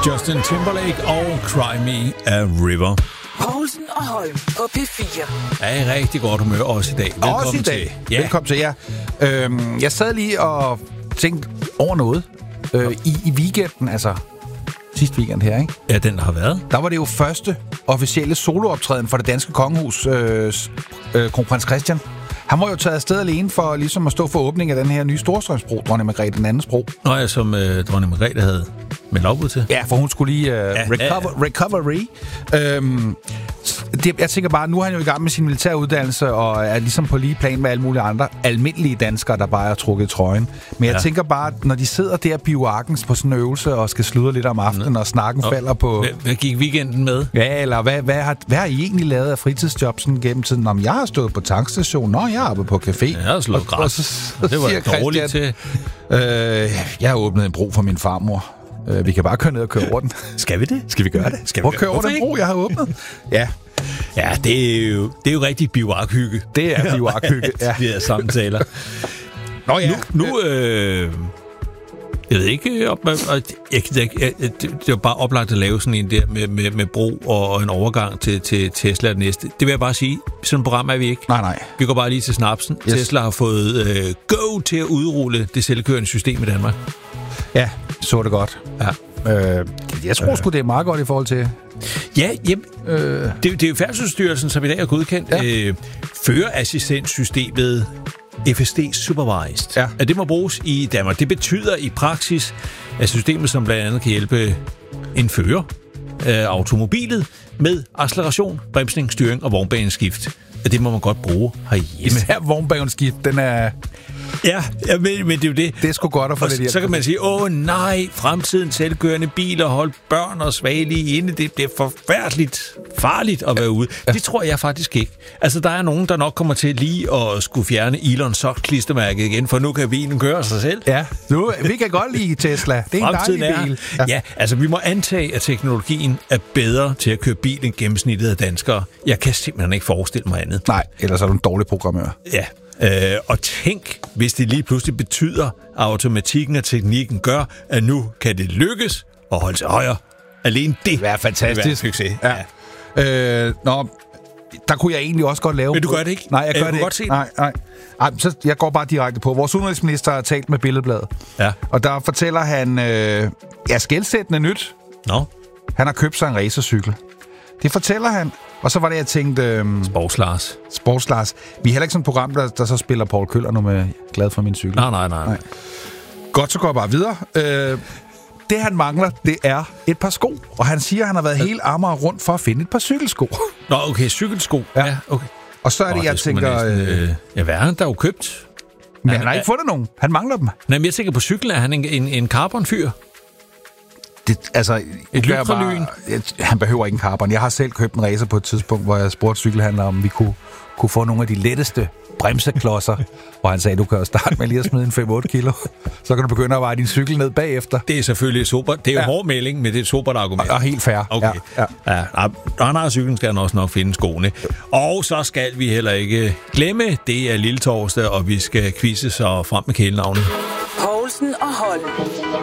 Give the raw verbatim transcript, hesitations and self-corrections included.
Justin Timberlake og Cry Me a River. Poulsen og Holm på P fire. Er i rigtig godt humør også i dag. Velkommen også i dag. Til. Ja. Velkommen til jer. Øhm, jeg sad lige og tænkte over noget øh, i, i weekenden, altså sidste weekend her, ikke? Ja, den har været. Der var det jo første officielle solooptræden for det danske kongehus, øh, øh, kronprins Christian. Han var jo taget afsted alene for ligesom at stå for åbning af den her nye Storstrømsbro, dronning Margrethe den andens bro. Nå ja, som øh, dronning Margrethe havde med lovbud til. Ja, for hun skulle lige øh, ja, recover, ja. recovery. Øhm, det, jeg tænker bare, nu er han jo i gang med sin militæruddannelse og er ligesom på lige plan med alle mulige andre almindelige danskere, der bare er trukket i trøjen. Men jeg ja. tænker bare, når de sidder der bioarkens på sådan en øvelse og skal sludre lidt om aftenen, Nå. og snakken Nå. falder på... Hvad, hvad gik weekenden med? Ja, eller hvad, hvad, har, hvad har I egentlig lavet af fritidsjob sådan gennem tiden? Nå, jeg har stået på tankstationen, nå, jeg har arbejdet på café. Ja, jeg har slået græs. Og, og så, så det var dårligt til. Øh, jeg har åbnet en bro for min farmor. Vi kan bare køre ned og køre over den. Skal vi det? Skal vi gøre det? Skal vi Prøv at køre over den bro, jeg har åbnet. Ja. Ja, det er jo, det er jo rigtig bioarkhygge. Det er bioarkhygge, ja. De her samtaler. Nå ja. Nu, nu øh, jeg ved ikke, op, jeg, jeg, jeg, jeg, det var bare oplagt at lave sådan en der med, med, med bro og en overgang til, til Tesla det næste. Det vil jeg bare sige, sådan et program er vi ikke. Nej, nej. Vi går bare lige til snapsen. Yes. Tesla har fået øh, go til at udrulle det selvkørende system i Danmark. Ja, så det godt. Ja. Øh, jeg tror sgu, det er meget godt i forhold til... Ja, jamen, øh. det, det er jo Færdselsstyrelsen, som i dag er godkendt. Ja. Øh, førerassistenssystemet F S D Supervised. Ja. At det må bruges i Danmark. Det betyder i praksis, at systemet, som blandt andet kan hjælpe en fører af øh, automobilet med acceleration, bremsning, styring og vognbaneskift. At det må man godt bruge herhjemme. Den her vognbaneskift, den er... Ja, ja men, men det er jo det. Det er sgu godt at få og lidt hjælp. Så kan man sige, åh nej, fremtiden selvkørende biler, hold børn og svagelige inde, det bliver forfærdeligt farligt at være ude. Ja. Det tror jeg faktisk ikke. Altså, der er nogen, der nok kommer til lige at skulle fjerne Elon Musk-klistermærket igen, for nu kan bilen køre sig selv. Ja, nu, vi kan godt lide Tesla. Det er en dejlig bil. Ja. ja, altså vi må antage, at teknologien er bedre til at køre bil end gennemsnittet af danskere. Jeg kan simpelthen ikke forestille mig andet. Nej, ellers er du en dårlig programmør. Ja. Øh, og tænk, hvis det lige pludselig betyder, at automatikken og teknikken gør, at nu kan det lykkes at holde sig højere. Alene det, det er fantastisk. Succes. Ja. Ja. Øh, nå, der kunne jeg egentlig også godt lave... Men du gør det ikke? Nej, jeg gør jeg det ikke. Godt se nej, nej. Ej, så jeg går bare direkte på. Vores udenrigsminister har talt med Billedbladet. Ja. Og der fortæller han... Øh, ja, skelsættende nyt. Nå. Han har købt sig en racercykel. Det fortæller han. Og så var det, jeg tænkte... Øhm, Sportslars. Sportslars. Vi er heller ikke sådan et program, der, der så spiller Paul Køller nu med Glad for min cykel. Nej, nej, nej. nej. Godt, så går jeg bare videre. Øh, det, han mangler, det er et par sko. Og han siger, at han har været hele Amager rundt for at finde et par cykelsko. Nå, okay. Cykelsko. Ja, ja okay. Og så er det, oh, jeg det tænker... Næsten, øh, ja, hvad er han, der er jo købt? Men han, han har ikke fundet nogen. Han mangler dem. Nej, men jeg tænker på cyklen. Er han en, en, en carbonfyr? Det, altså, et lykrelyn. Han behøver ikke en carbon. Jeg har selv købt en racer på et tidspunkt, hvor jeg spurgte cykelhandler, om vi kunne, kunne få nogle af de letteste bremseklodser. Og han sagde, du kan jo starte med lige at smide en fem otte kilo. Så kan du begynde at veje din cykel ned bagefter. Det er selvfølgelig et super. Det er jo ja. en hård melding, men det er et super argument. Og, og helt fair. Okay. Ja, ja. Ja, når han har cyklen, skal han også nok finde skoene. Og så skal vi heller ikke glemme, det er lille torsdag, og vi skal quizze så frem med kælenavnet. Poulsen og Holm.